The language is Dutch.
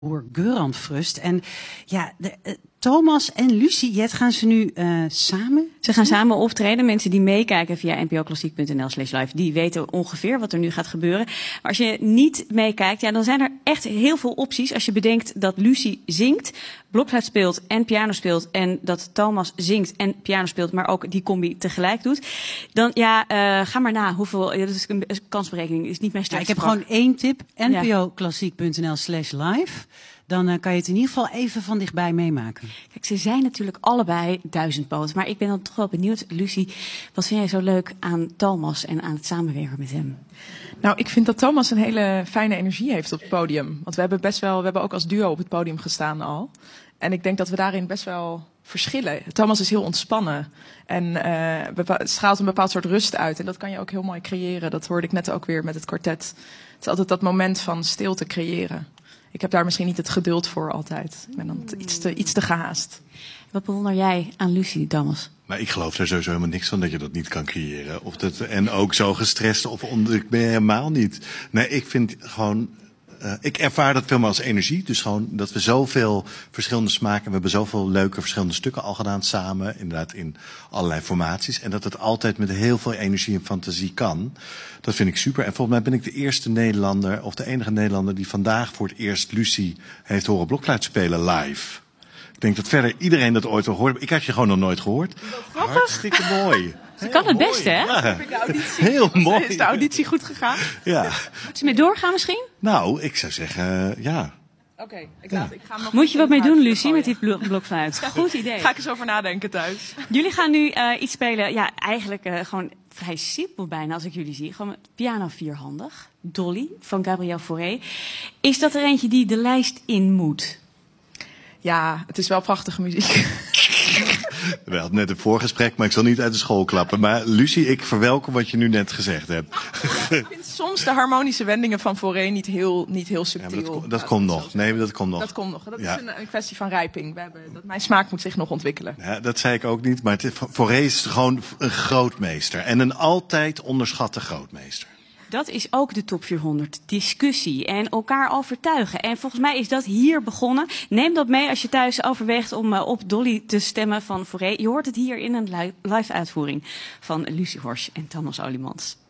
Gerand Frust. En ja, Thomas en Lucie, gaan ze nu samen? Ze gaan samen optreden. Mensen die meekijken via npoklassiek.nl/live, die weten ongeveer wat er nu gaat gebeuren. Maar als je niet meekijkt, dan zijn er echt heel veel opties. Als je bedenkt dat Lucie zingt, blokfluit speelt en piano speelt, en dat Thomas zingt en piano speelt, maar ook die combi tegelijk doet, dan ga maar na hoeveel. Dat is een kansberekening, is niet mijn sterkste. Ik heb gewoon één tip: npoklassiek.nl/live. Dan kan je het in ieder geval even van dichtbij meemaken. Kijk, ze zijn natuurlijk allebei duizendpoot. Maar ik ben dan toch wel benieuwd, Lucie, wat vind jij zo leuk aan Thomas en aan het samenwerken met hem? Nou, ik vind dat Thomas een hele fijne energie heeft op het podium. Want we hebben ook als duo op het podium gestaan al. En ik denk dat we daarin best wel verschillen. Thomas is heel ontspannen en straalt een bepaald soort rust uit. En dat kan je ook heel mooi creëren. Dat hoorde ik net ook weer met het kwartet. Het is altijd dat moment van stilte creëren. Ik heb daar misschien niet het geduld voor altijd. Ik ben dan iets te gehaast. Wat bewonder jij aan Lucie, Thomas? Maar ik geloof er sowieso helemaal niks van dat je dat niet kan creëren. En ook zo gestrest ik ben helemaal niet. Nee, ik vind gewoon. Ik ervaar dat veel meer als energie. Dus gewoon dat we zoveel verschillende smaken. We hebben zoveel leuke verschillende stukken al gedaan samen. Inderdaad in allerlei formaties. En dat het altijd met heel veel energie en fantasie kan. Dat vind ik super. En volgens mij ben ik de eerste Nederlander, of de enige Nederlander, die vandaag voor het eerst Lucie heeft horen blokfluit spelen live. Ik denk dat verder iedereen dat ooit al gehoord. Ik had je gewoon nog nooit gehoord. Hartstikke mooi. Ze kan het beste, hè? Ja. Heel mooi. Is de auditie goed gegaan? Ja. Moet ze mee doorgaan misschien? Nou, ik zou zeggen, ja. Oké, ik ga hem nog. Moet je wat mee doen, Lucie, met die blokfluit? Goed idee. Ga ik eens over nadenken thuis. Jullie gaan nu iets spelen, ja, eigenlijk gewoon vrij simpel bijna als ik jullie zie. Gewoon piano vierhandig, Dolly van Gabriel Fauré. Is dat er eentje die de lijst in moet? Ja, het is wel prachtige muziek. We hadden net een voorgesprek, maar ik zal niet uit de school klappen. Maar Lucie, ik verwelkom wat je nu net gezegd hebt. Ik vind soms de harmonische wendingen van Fauré niet heel subtiel. Ja, dat komt nog. Nee, dat komt nog. Dat komt nog. Dat is een kwestie van rijping. Mijn smaak moet zich nog ontwikkelen. Ja, dat zei ik ook niet. Maar Fauré is gewoon een grootmeester. En een altijd onderschatte grootmeester. Dat is ook de top 400. Discussie en elkaar overtuigen. En volgens mij is dat hier begonnen. Neem dat mee als je thuis overweegt om op Dolly te stemmen van Fauré. Je hoort het hier in een live uitvoering van Lucie Horsch en Thomas Olimans.